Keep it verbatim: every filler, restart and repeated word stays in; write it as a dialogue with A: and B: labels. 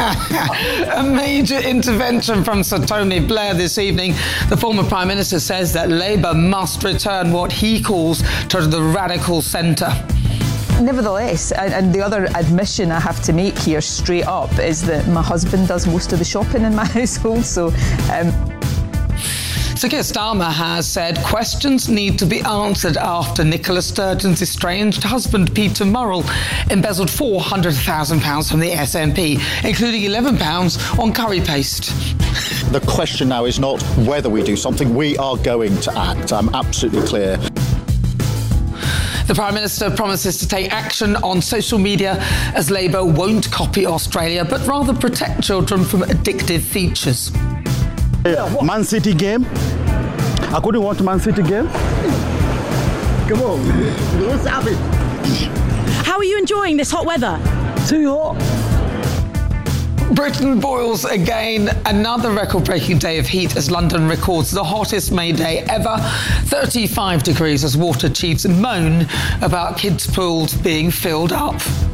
A: A major intervention from Sir Tony Blair this evening. The former Prime Minister says that Labour must return what he calls to the radical centre.
B: Nevertheless, and the other admission I have to make here straight up is that my husband does most of the shopping in my household, so... Um
A: Sir Keir Starmer has said questions need to be answered after Nicola Sturgeon's estranged husband, Peter Murrell, embezzled four hundred thousand pounds from the S N P, including eleven pounds on curry paste.
C: The question now is not whether we do something, we are going to act. I'm absolutely clear.
A: The Prime Minister promises to take action on social media as Labour won't copy Australia, but rather protect children from addictive features.
D: Man City game. I couldn't watch Man City game. Come on, let's have it.
E: How are you enjoying this hot weather?
D: Too hot.
A: Britain boils again. Another record-breaking day of heat as London records the hottest May day ever. thirty-five degrees as water chiefs moan about kids' pools being filled up.